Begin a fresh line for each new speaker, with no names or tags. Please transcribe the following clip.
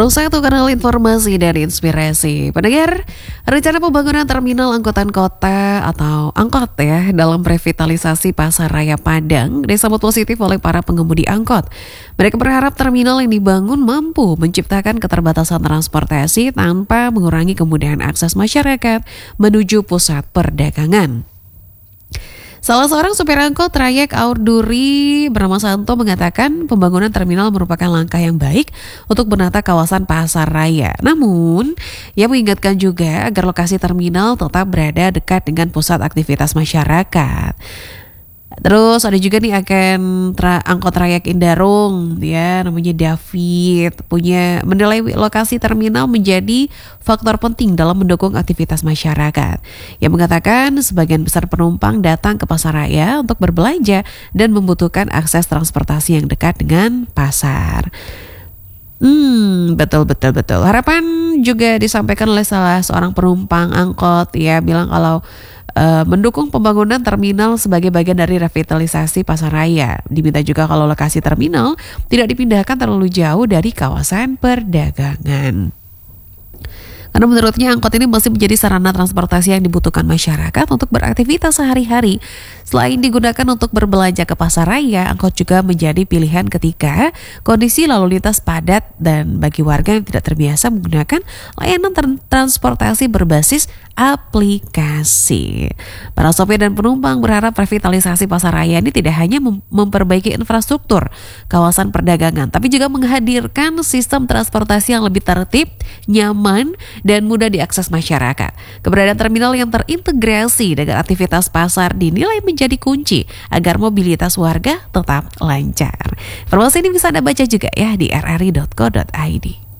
Satu kanal informasi dan inspirasi. Pendengar, rencana pembangunan terminal angkutan kota atau angkot ya dalam revitalisasi Pasar Raya Padang disambut positif oleh para pengemudi angkot. Mereka berharap terminal yang dibangun mampu menciptakan keterbatasan transportasi tanpa mengurangi kemudahan akses masyarakat menuju pusat perdagangan. Salah seorang supir angkot trayek Aurduri bernama Santo mengatakan pembangunan terminal merupakan langkah yang baik untuk menata kawasan pasar raya. Namun, ia mengingatkan juga agar lokasi terminal tetap berada dekat dengan pusat aktivitas masyarakat. Terus ada juga nih angkot trayek Indarung ya, namanya David, menilai lokasi terminal menjadi faktor penting dalam mendukung aktivitas masyarakat. Ia mengatakan sebagian besar penumpang datang ke pasar raya untuk berbelanja dan membutuhkan akses transportasi yang dekat dengan pasar. Betul. Harapan juga disampaikan oleh salah seorang penumpang angkot ya, bilang kalau mendukung pembangunan terminal sebagai bagian dari revitalisasi pasar raya. Diminta juga kalau lokasi terminal tidak dipindahkan terlalu jauh dari kawasan perdagangan. Karena menurutnya angkot ini masih menjadi sarana transportasi yang dibutuhkan masyarakat untuk beraktivitas sehari-hari. Selain digunakan untuk berbelanja ke pasar raya, angkot juga menjadi pilihan ketika kondisi lalu lintas padat dan bagi warga yang tidak terbiasa menggunakan layanan transportasi berbasis aplikasi. Para sopir dan penumpang berharap revitalisasi pasar raya ini tidak hanya memperbaiki infrastruktur kawasan perdagangan, tapi juga menghadirkan sistem transportasi yang lebih tertib, nyaman, dan mudah diakses masyarakat. Keberadaan terminal yang terintegrasi dengan aktivitas pasar dinilai menjadi kunci agar mobilitas warga tetap lancar. Informasi ini bisa Anda baca juga ya di rri.co.id.